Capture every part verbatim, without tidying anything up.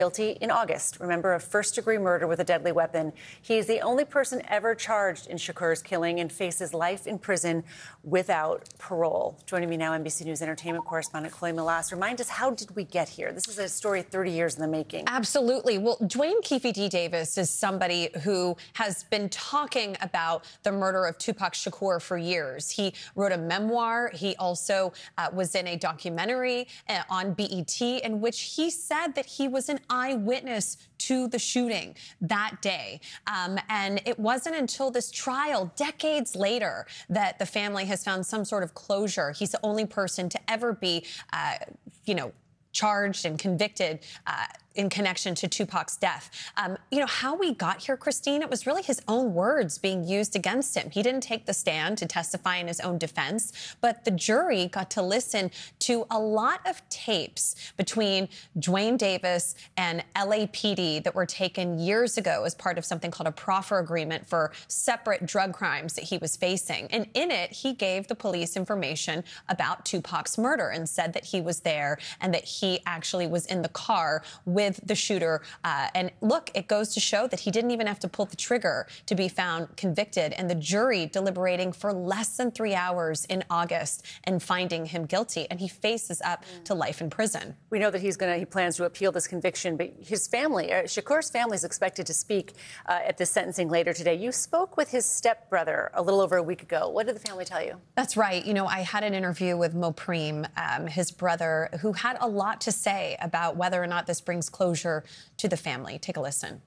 Guilty in August. Remember, a first-degree murder with a deadly weapon. He is the only person ever charged in Shakur's killing and faces life in prison without parole. Joining me now, N B C News entertainment correspondent Chloe Melas. Remind us, how did we get here? This is a story thirty years in the making. Absolutely. Well, Duane Keffe D. Davis is somebody who has been talking about the murder of Tupac Shakur for years. He wrote a memoir. He also uh, was in a documentary uh, on B E T in which he said that he was an eyewitness to the shooting that day. Um, and it wasn't until this trial, decades later, that the family has found some sort of closure. He's the only person to ever be, uh, you know, charged and convicted uh, in connection to Tupac's death. Um, you know, how we got here, Christine, it was really his own words being used against him. He didn't take the stand to testify in his own defense, but the jury got to listen to a lot of tapes between Duane Davis and L A P D that were taken years ago as part of something called a proffer agreement for separate drug crimes that he was facing. And in it, he gave the police information about Tupac's murder and said that he was there and that he actually was in the car with with the shooter. Uh, and look, it goes to show that he didn't even have to pull the trigger to be found convicted. And the jury deliberating for less than three hours in August and finding him guilty. And he faces up mm. to life in prison. We know that he's going to, he plans to appeal this conviction, but his family, uh, Shakur's family is expected to speak uh, at this sentencing later today. You spoke with his stepbrother a little over a week ago. What did the family tell you? That's right. You know, I had an interview with Mopreme, um, his brother, who had a lot to say about whether or not this brings closure to the family. Take a listen.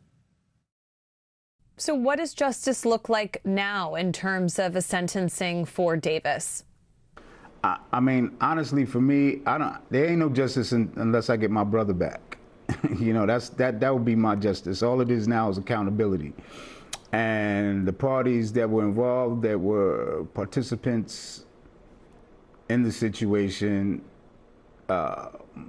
So what does justice look like now in terms of a sentencing for Davis? I, I mean, honestly, for me, I don't. There ain't no justice in, unless I get my brother back. you know, that's that. That would be my justice. All it is now is accountability, and the parties that were involved, that were participants in the situation. Uh,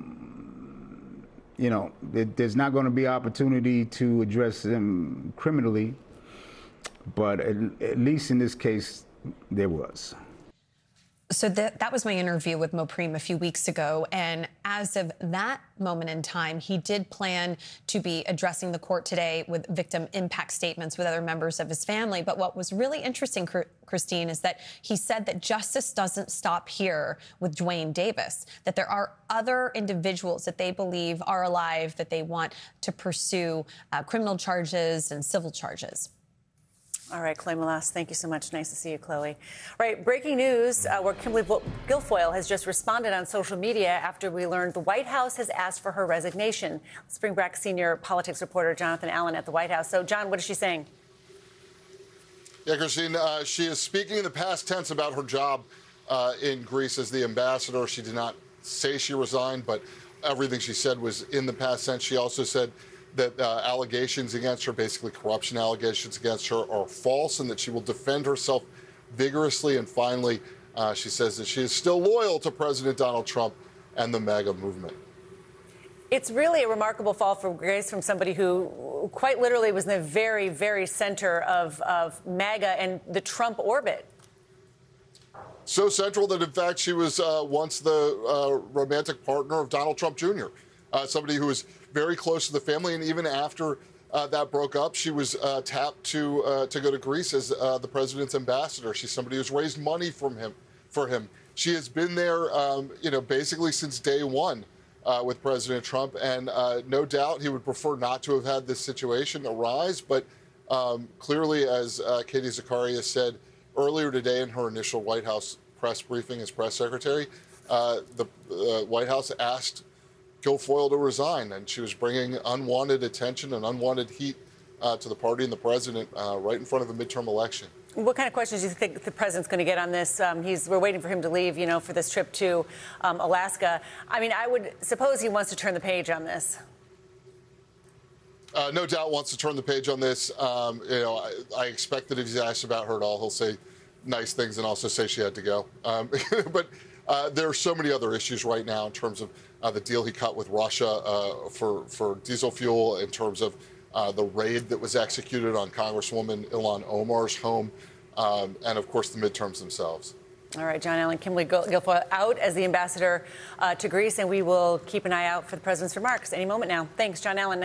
You know, there's not going to be opportunity to address them criminally, but at, at least in this case, there was. So that, that was my interview with Mopreme a few weeks ago. And as of that moment in time, he did plan to be addressing the court today with victim impact statements with other members of his family. But what was really interesting, Christine, is that he said that justice doesn't stop here with Duane Davis, that there are other individuals that they believe are alive that they want to pursue uh, criminal charges and civil charges. All right, Chloe Melas, thank you so much. Nice to see you, Chloe. All right, breaking news, uh, where Kimberly Guilfoyle has just responded on social media after we learned the White House has asked for her resignation. Let's bring back senior politics reporter Jonathan Allen at the White House. So, John, what is she saying? Yeah, Christine, uh, she is speaking in the past tense about her job uh, in Greece as the ambassador. She did not say she resigned, but everything she said was in the past tense. She also said that uh, allegations against her, basically corruption allegations against her, are false and that she will defend herself vigorously. And finally, uh, she says that she is still loyal to President Donald Trump and the MAGA movement. It's really a remarkable fall for grace from somebody who quite literally was in the very, very center of, of MAGA and the Trump orbit. So central that, in fact, she was uh, once the uh, romantic partner of Donald Trump Junior Uh, somebody who was very close to the family, and even after uh, that broke up, she was uh, tapped to uh, to go to Greece as uh, the president's ambassador. She's somebody who's raised money from him for him. She has been there, um, you know, basically since day one uh, with President Trump, and uh, no doubt he would prefer not to have had this situation arise. But um, clearly, as uh, Katie Zakaria said earlier today in her initial White House press briefing as press secretary, uh, the uh, White House asked Guilfoyle to resign, and she was bringing unwanted attention and unwanted heat uh, to the party and the president uh, right in front of the midterm election. What kind of questions do you think the president's going to get on this? Um, he's we're waiting for him to leave, you know, for this trip to um, Alaska. I mean, I would suppose he wants to turn the page on this. Uh, no doubt wants to turn the page on this. Um, you know, I, I expect that if he's asked about her at all, he'll say nice things and also say she had to go. Um, but uh, there are so many other issues right now in terms of uh, the deal he cut with Russia uh, for, for diesel fuel, in terms of uh, the raid that was executed on Congresswoman Ilhan Omar's home, um, and, of course, the midterms themselves. All right, John Allen, Kimberly Guilfoyle out as the ambassador uh, to Greece, and we will keep an eye out for the president's remarks any moment now. Thanks, John Allen.